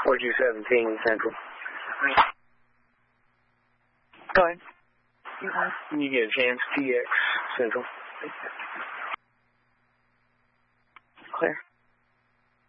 4G17 Central. Go ahead. When you get a chance, TX Central. Clear.